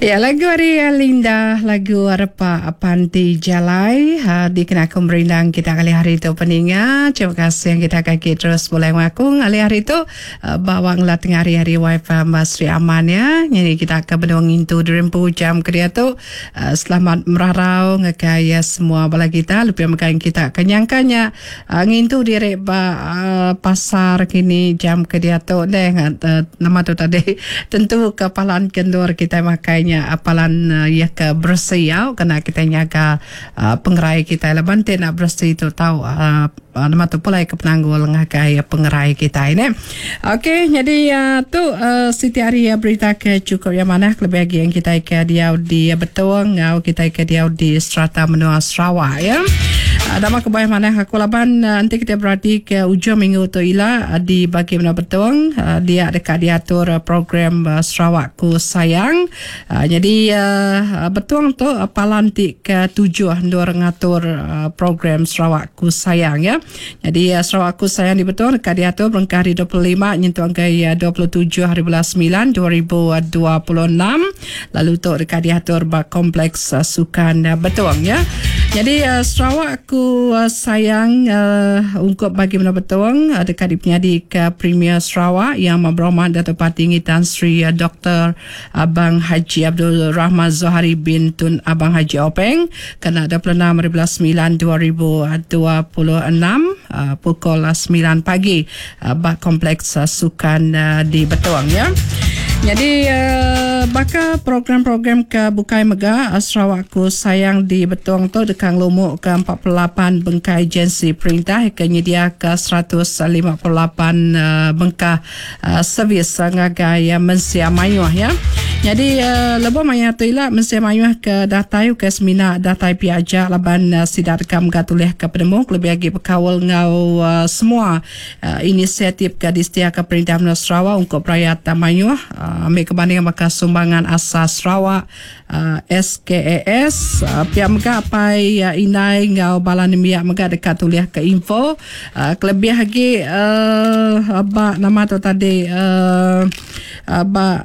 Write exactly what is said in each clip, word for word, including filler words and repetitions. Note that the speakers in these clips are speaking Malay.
Ya, lagu Ari Linda, lagu Arpa Panti Jalai ha, dikenakan berindang kita kali hari itu peningat. Terima kasih yang kita kaki terus boleh mengaku kali hari itu uh, bawanglah tengah hari-hari wifi Mas Sri Aman ya. Jadi kita akan berdua ngintu dirempu jam kerja tu. Uh, selamat merarau ngekaya semua bala kita. Lupa makain kita kenyangkanya uh, ngintu direk ba uh, pasar kini jam kerja tu deh uh, nama tu tadi tentu kepalaan kendur kita makanya apalan uh, ya ke bersih ya kena kita nyaga uh, pengerai kita leban nak bersih itu tahu uh, uh, nama tu pula ke penanggul ngakai pengerai kita ini. Okey, jadi uh, tu uh, Siti Ari berita ke cukup yang mana lebih lagi yang kita ke dia di betul ngau kita ke dia di Strata Menua Sarawak ya. Uh, nama kebayang mana aku laban uh, nanti kita berarti ke ujung minggu tu ila uh, di bagi mana betul uh, dia dekat diatur uh, program uh, Sarawakku Sayang. Uh, jadi uh, betul tu uh, palantik ke tujuh dua ngatur uh, program Sarawakku Sayang ya. Jadi uh, Sarawakku Sayang di betul dekat diatur berangkat hari dua puluh lima nyentuh angkai uh, dua puluh tujuh hari bulan sembilan dua ribu dua puluh enam lalu tu dekat diatur ba kompleks uh, sukan uh, betul ya. Jadi uh, Sarawakku uh, Sayang uh, ungkup bagi mana betul uh, dekat di penyadi ke Premier Sarawak yang berhormat Datuk Patinggi Tan Sri uh, Doktor Abang Haji Abdul Rahman Zohari bin Tun Abang Haji Openg kena dua puluh enam hari bulan sembilan dua ribu dua puluh enam uh, pukul sembilan pagi uh, bak kompleks uh, sukan uh, di Betuang ya. Jadi uh, bakal program-program ke Bukai Megah uh, Sarawakku Sayang di Betuang tu dekang lumuk ke empat puluh lapan bengkai agensi perintah ke nyedia ke seratus lima puluh lapan uh, bengkah uh, servis uh, ngagai uh, mensia mayuh ya. Jadi uh, lebih banyak tu ilah mensia mayuh ke datai ke semina datai piaja laban uh, sidak dekam gatulih ke pedemuk lebih lagi berkawal ngau uh, semua uh, inisiatif ke distia ke perintah Menua Sarawak untuk rakyat uh, mayuh uh, ambil kebandingan bekas sumbangan asas Sarawak uh, S K A S uh, pihak megah apai uh, inai ngau balan miak megah dekat tuliah ke info uh, kelebih lagi uh, abak nama tu tadi uh, abak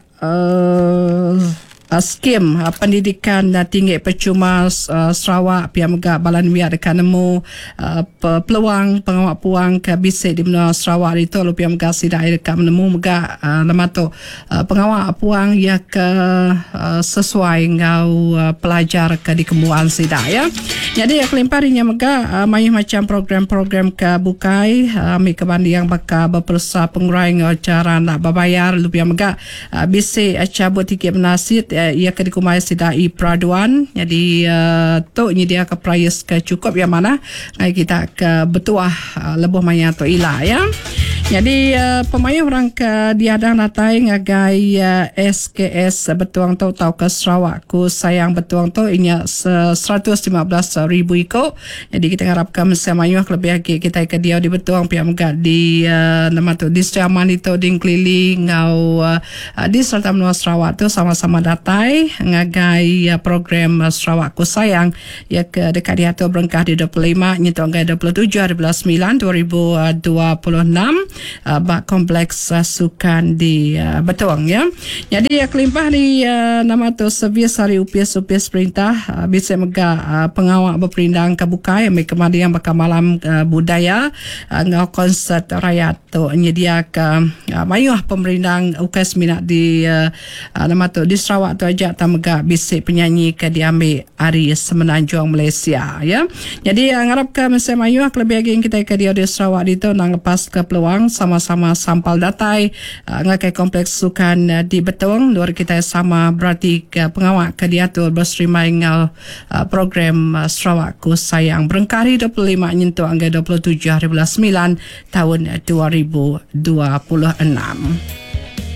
uh, Uh, skim uh, pendidikan uh, tinggi percuma uh, Sarawak pihak megah balan miak dekat nemu uh, peluang pengawak puang ke bisik di Menua Sarawak itu lu pihak megah sidak dekat menemu megah uh, lama tu uh, pengawak puang ya ke uh, sesuai ngau uh, pelajar ke di kemuan sidak ya. Jadi uh, kelimparinya megah uh, mayu macam program-program ke Bukai uh, ambil kebandi yang bakal berpersa pengurai ngau cara nak berbayar lu pihak megah uh, bisik uh, cabut tiket menasit ia ke dikumai sidai peraduan. Jadi uh, tu nyedia ke price ke cukup yang mana ngai kita ke betuah uh, lebih banyak tu ilah ya. Jadi uh, pemain orang ke diadang natai ngagai uh, S K S Betuang tu tau ke Sarawakku Sayang Betuang tu inya seratus lima belas ribu ikut. Jadi kita harapkan masa mayuh lebih lagi kita ke dia di Betuang pihak megah di uh, nama tu di Setiaman itu di keliling ngau uh, di Serta Menua Sarawak tu sama-sama datai ngagai uh, program uh, Sarawakku Sayang ya ke dekat dia tu berangkat di dua puluh lima nyentuh angkai dua puluh tujuh hari bulan sembilan dua ribu dua puluh enam Uh, bak kompleks uh, sukan di uh, Betuang ya. Jadi uh, kelimpah di uh, nama tu servis hari upias-upias perintah uh, bisa megah uh, pengawak berperindang ke Bukai ambil kemadi yang bakal malam uh, budaya uh, ngau konsert rakyat tu nyedia ke uh, mayuh pemerindang U K S minat di uh, uh, nama tu di Sarawak tu ajak tak megah bisik penyanyi ke diambil hari Semenanjung Malaysia ya. Jadi uh, ngarapkan masa mayuh lebih lagi kita ke dia di Sarawak di tu nang lepas ke peluang sama-sama sampal datai uh, ngakai kompleks sukan uh, di Betuang luar kita sama berarti ke pengawak ke diatur berserimai ngau uh, program uh, Sarawakku Sayang berengkari dua puluh lima nyentuh angka dua puluh tujuh hari bulan sembilan tahun dua ribu dua puluh enam.